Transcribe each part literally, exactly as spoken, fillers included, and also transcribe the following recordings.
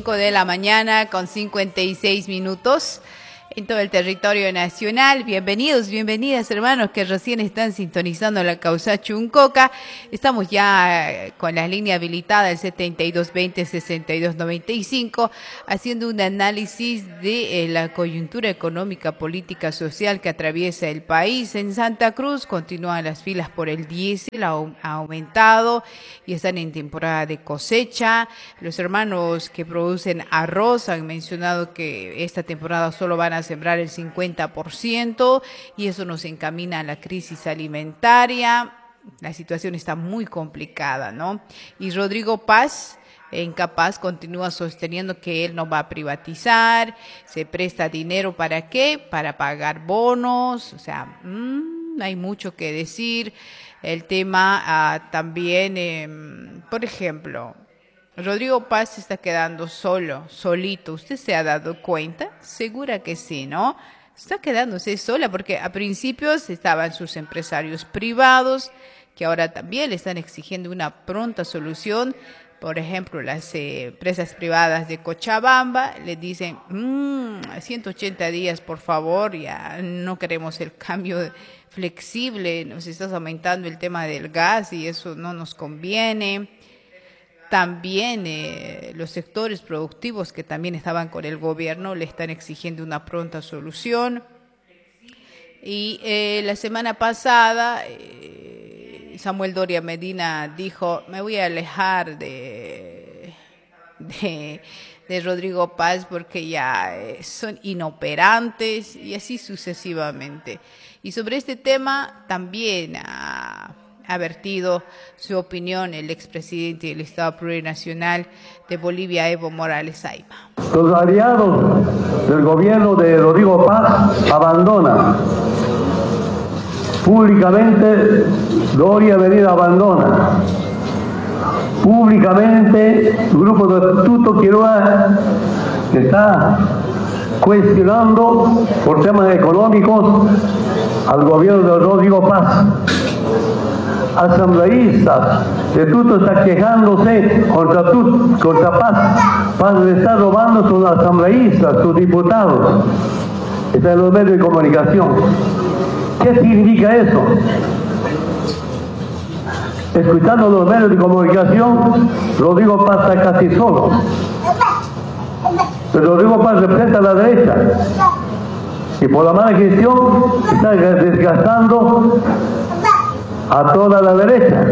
cinco de la mañana con cincuenta y seis minutos en todo el territorio nacional. Bienvenidos, bienvenidas hermanos que recién están sintonizando la Causa Chuncoca. Estamos ya con la línea habilitada el setenta y dos veinte, sesenta y dos noventa y cinco, haciendo un análisis de eh, la coyuntura económica, política, social que atraviesa el país. En Santa Cruz continúan las filas por el diésel, ha, ha aumentado y están en temporada de cosecha. Los hermanos que producen arroz han mencionado que esta temporada solo van a sembrar el cincuenta por ciento y eso nos encamina a la crisis alimentaria. La situación está muy complicada, ¿no? Y Rodrigo Paz, en Capaz, continúa sosteniendo que él no va a privatizar, se presta dinero ¿para qué? Para pagar bonos, o sea, mmm, hay mucho que decir. El tema ah, también, eh, por ejemplo, Rodrigo Paz se está quedando solo, solito. ¿Usted se ha dado cuenta? Segura que sí, ¿no? Está quedándose sola porque a principios estaban sus empresarios privados que ahora también le están exigiendo una pronta solución. Por ejemplo, las eh, empresas privadas de Cochabamba le dicen mmm, ciento ochenta días, por favor, ya no queremos el cambio flexible, nos estás aumentando el tema del gas y eso no nos conviene. También eh, los sectores productivos que también estaban con el gobierno le están exigiendo una pronta solución. Y eh, la semana pasada eh, Samuel Doria Medina dijo, me voy a alejar de, de, de Rodrigo Paz porque ya eh, son inoperantes y así sucesivamente. Y sobre este tema también ha, ha vertido su opinión el expresidente del Estado Plurinacional de Bolivia, Evo Morales Ayma. Los aliados del gobierno de Rodrigo Paz abandonan. Públicamente, Doria Medina abandona. Públicamente, el grupo de Tuto Quiroga está cuestionando por temas económicos al gobierno de Rodrigo Paz. Asambleístas de Tuto está quejándose contra, Tuto, contra Paz. Paz le está robando sus asambleístas, sus diputados. Está en los medios de comunicación. ¿Qué significa eso? Escuchando los medios de comunicación, Rodrigo Paz está casi solo. Pero Rodrigo Paz representa a la derecha. Y por la mala gestión está desgastando a toda la derecha.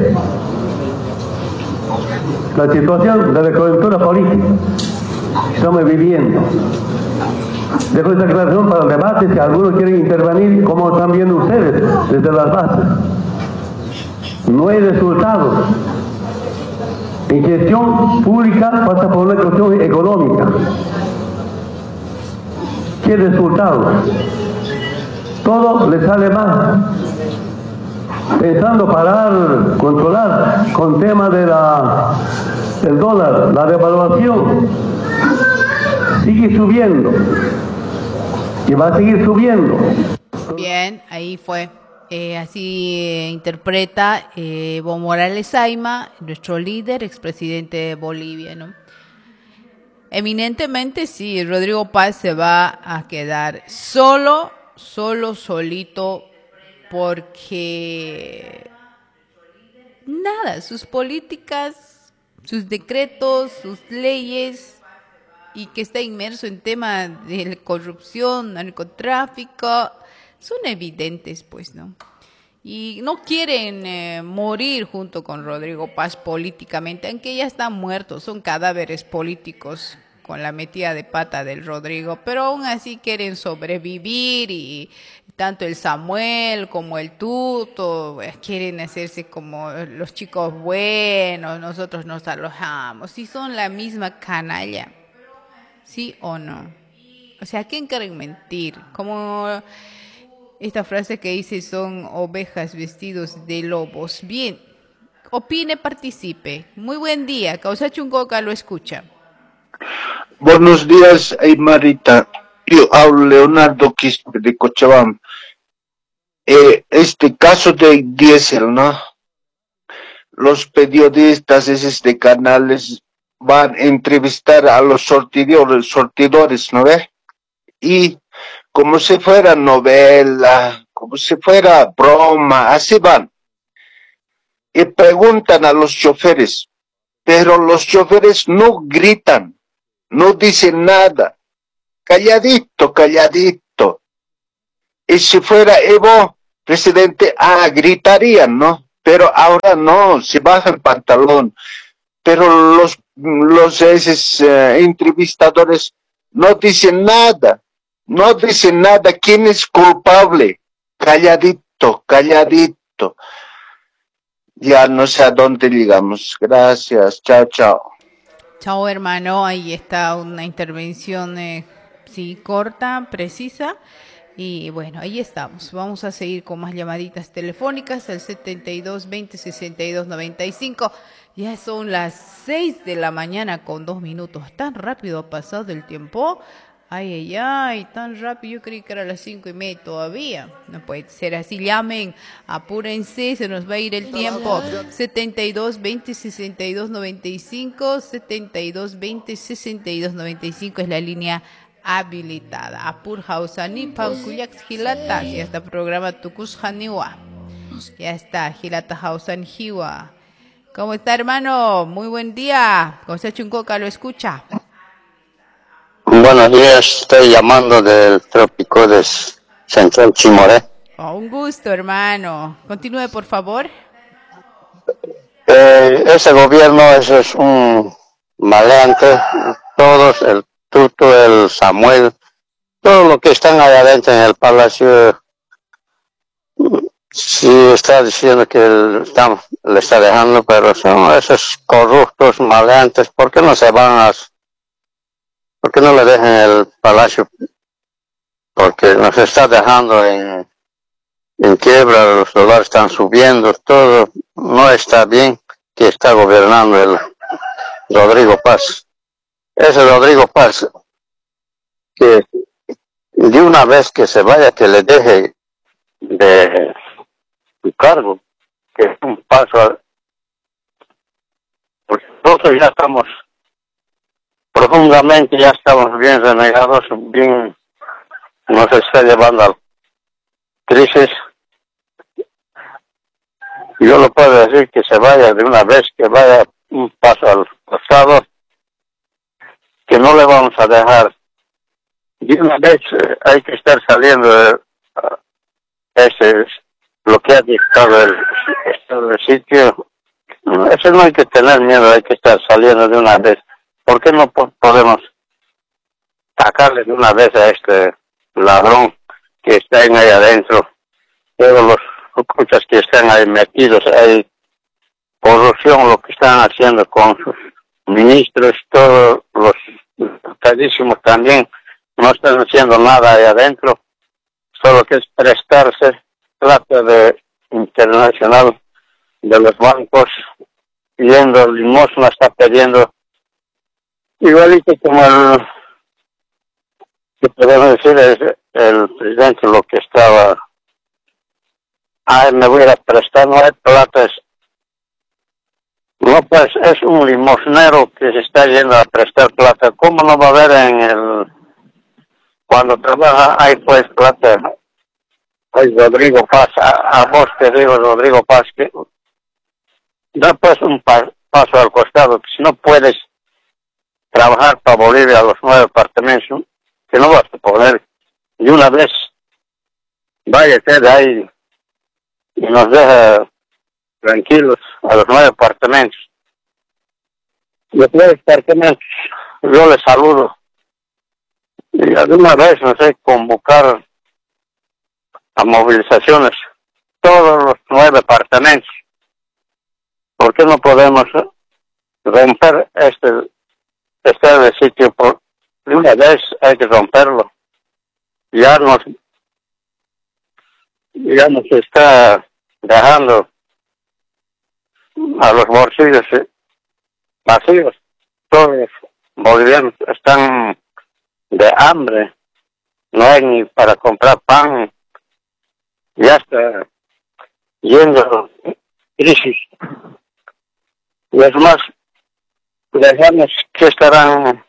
La situación de la coyuntura política que estamos viviendo. Dejo esta aclaración para el debate, si algunos quieren intervenir, como están viendo ustedes, desde las bases. No hay resultados. En gestión pública pasa por una cuestión económica. ¿Qué resultados? Todo le sale mal. Pensando parar, controlar con tema de la el dólar, la devaluación, sigue subiendo y va a seguir subiendo. Bien, ahí fue. Eh, así eh, interpreta eh, Evo Morales Ayma, nuestro líder, expresidente de Bolivia, ¿no? Eminentemente sí, Rodrigo Paz se va a quedar solo, solo, solito, porque nada, sus políticas, sus decretos, sus leyes, y que está inmerso en temas de corrupción, narcotráfico, son evidentes, pues, ¿no? Y no quieren eh, morir junto con Rodrigo Paz políticamente, aunque ya están muertos, son cadáveres políticos con la metida de pata del Rodrigo, pero aún así quieren sobrevivir y tanto el Samuel como el Tuto pues, quieren hacerse como los chicos buenos, nosotros nos alojamos, y son la misma canalla, ¿sí o no? O sea, ¿a quién quieren mentir? Como esta frase que dice, son ovejas vestidos de lobos. Bien, opine, participe. Muy buen día, Causa Chuncoca lo escucha. Buenos días, Aymarita. Yo hablo Leonardo Quispe de Cochabamba. Eh, este caso de diésel, ¿no? Los periodistas, esos de canales, van a entrevistar a los sortidores, sortidores, ¿no ves? Y como si fuera novela, como si fuera broma, así van. Y preguntan a los choferes, pero los choferes no gritan, no dicen nada, calladito, calladito. Y si fuera Evo, presidente, ah, gritarían, ¿no? Pero ahora no, se baja el pantalón. Pero los, los esos, uh, entrevistadores no dicen nada, no dicen nada. ¿Quién es culpable? Calladito, calladito. Ya no sé a dónde llegamos. Gracias, chao, chao. Chao, hermano. Ahí está una intervención, eh, sí, corta, precisa. Y bueno, ahí estamos. Vamos a seguir con más llamaditas telefónicas al setenta y dos, veinte, sesenta y dos, noventa y cinco. Ya son las seis de la mañana con dos minutos. Tan rápido ha pasado el tiempo. Ay, ay, ay, tan rápido. Yo creí que era las cinco y media todavía. No puede ser así. Llamen, apúrense, se nos va a ir el tiempo. setenta y dos, veinte, sesenta y dos, noventa y cinco. setenta y dos, veinte, sesenta y dos, noventa y cinco es la línea habilitada. Apur Hausani, Paukuyak, Gilata. Ya está programa Tukus Haniwa. Ya está, Gilata Hausan Hiwa. ¿Cómo está, hermano? Muy buen día. José Chuncoca lo escucha. Buenos días, estoy llamando del trópico de Central Chimoré. Oh, un gusto, hermano. Continúe, por favor. Eh, ese gobierno, ese es un maleante. Todos, el Tuto, el Samuel, todos los que están allá adentro en el palacio, sí está diciendo que el, está, le está dejando, pero son esos corruptos, maleantes. ¿Por qué no se van a... ¿Por qué no le dejan el palacio? Porque nos está dejando en, en quiebra, los dólares están subiendo, todo no está bien que está gobernando el Rodrigo Paz. Ese Rodrigo Paz, que de una vez que se vaya, que le deje de su cargo, que es un paso a... Porque nosotros ya estamos profundamente, ya estamos bien renegados, bien nos está llevando a crisis. Yo lo puedo decir que se vaya de una vez, que vaya un paso al costado, que no le vamos a dejar. De una vez eh, hay que estar saliendo de uh, ese, lo que ha dictado el, el sitio. Eso no hay que tener miedo, hay que estar saliendo de una vez. ¿Por qué no po podemos sacarle de una vez a este ladrón que está ahí adentro? Todos los escuchas que están ahí metidos, hay corrupción, lo que están haciendo con sus ministros, todos los carísimos también, no están haciendo nada ahí adentro, solo que es prestarse plata de internacional de los bancos, pidiendo limosna, está pidiendo igualito como el que podemos decir es el presidente lo que estaba, ay, me voy a prestar, no hay plata, no, pues es un limosnero que se está yendo a prestar plata. ¿Cómo no va a haber en el, cuando trabaja, hay pues plata? Ay, Rodrigo Paz, a, a vos te digo, Rodrigo Paz, que da pues un pa, paso al costado, que si no puedes trabajar para Bolivia los nueve departamentos, que no vas a poder, y una vez váyase de ahí y nos deja tranquilos a los nueve departamentos. Los nueve departamentos, yo les saludo. Y alguna vez, no sé, convocar a movilizaciones todos los nueve departamentos. ¿Por qué no podemos romper este, este sitio? Por una vez hay que romperlo. Ya nos, ya nos está dejando a los bolsillos vacíos. Todos los bolivianos están de hambre, no hay ni para comprar pan, ya está yendo crisis. Y es más, Dejamos que estarán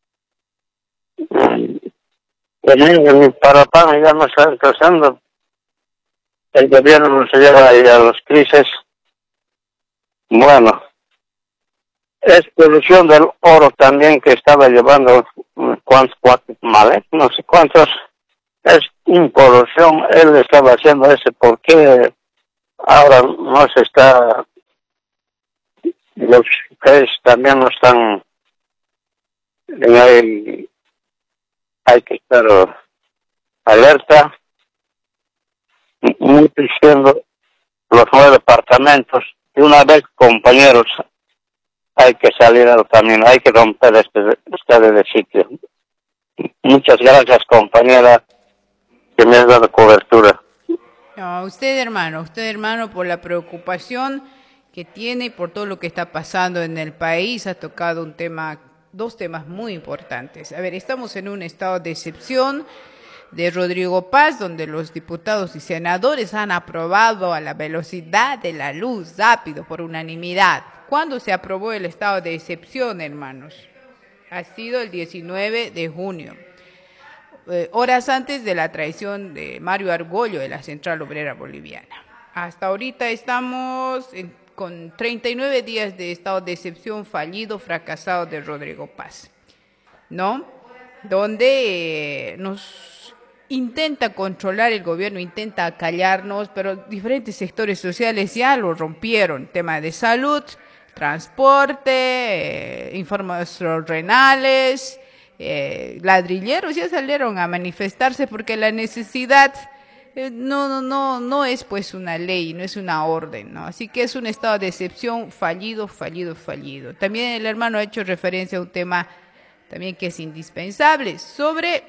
en mi Parapán, ya no está creciendo. El gobierno nos lleva ahí a las crisis. Bueno, es polución del oro también que estaba llevando cuántos, cuatro maletas, no sé cuántos. Es una polución, él estaba haciendo ese, ¿por qué ahora no se está, los que también no están, hay, hay que estar alerta, muy diciendo los nueve departamentos, y una vez, compañeros, hay que salir al camino, hay que romper este, este de sitio. Muchas gracias, compañera, que me has dado cobertura. No, usted, hermano, usted, hermano, por la preocupación que tiene y por todo lo que está pasando en el país, ha tocado un tema, dos temas muy importantes. A ver, estamos en un estado de excepción de Rodrigo Paz, donde los diputados y senadores han aprobado a la velocidad de la luz, rápido, por unanimidad. ¿Cuándo se aprobó el estado de excepción, hermanos? Ha sido el diecinueve de junio. Eh, horas antes de la traición de Mario Argollo de la Central Obrera Boliviana. Hasta ahorita estamos en, con treinta y nueve días de estado de excepción fallido, fracasado de Rodrigo Paz, ¿no? Donde eh, nos intenta controlar el gobierno, intenta acallarnos, pero diferentes sectores sociales ya lo rompieron. Tema de salud, transporte, eh, informaciones renales, Eh, ladrilleros ya salieron a manifestarse porque la necesidad eh, no, no, no, no es pues una ley, no es una orden, ¿no? Así que es un estado de excepción fallido, fallido, fallido. También el hermano ha hecho referencia a un tema también que es indispensable, sobre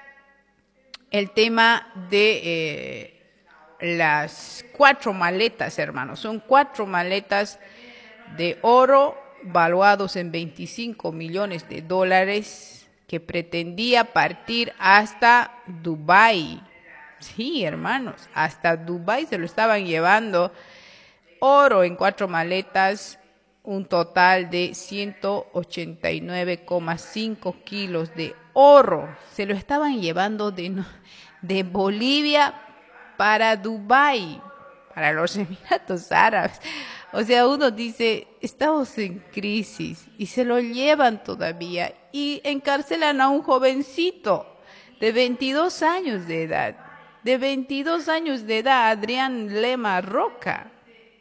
el tema de eh, las cuatro maletas, hermanos. Son cuatro maletas de oro valuados en veinticinco millones de dólares que pretendía partir hasta Dubái. Sí, hermanos, hasta Dubái se lo estaban llevando. Oro en cuatro maletas, un total de ciento ochenta y nueve coma cinco kilos de oro. Se lo estaban llevando de, de Bolivia para Dubái, para los Emiratos Árabes. O sea, uno dice, estamos en crisis y se lo llevan todavía y encarcelan a un jovencito de veintidós años de edad, de veintidós años de edad, Adrián Lema Roca.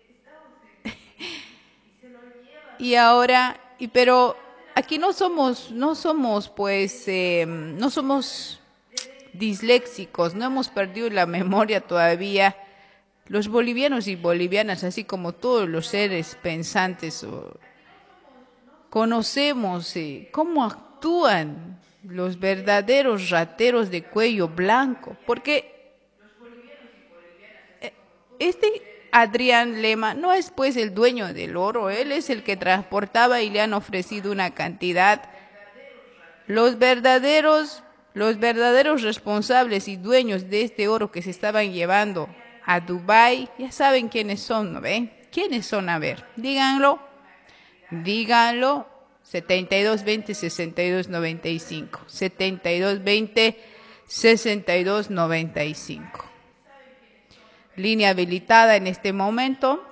Y ahora, y pero aquí no somos, no somos pues, eh, no somos disléxicos, no hemos perdido la memoria todavía. Los bolivianos y bolivianas, así como todos los seres pensantes, conocemos eh, cómo actúan los verdaderos rateros de cuello blanco, porque este Adrián Lema no es pues el dueño del oro, él es el que transportaba y le han ofrecido una cantidad. Los verdaderos, los verdaderos responsables y dueños de este oro que se estaban llevando a Dubái, ya saben quiénes son, ¿no ven? ¿Quiénes son? A ver, díganlo, díganlo, setenta y dos veinte sesenta y dos noventa y cinco, setenta y dos veinte sesenta y dos noventa y cinco. Línea habilitada en este momento.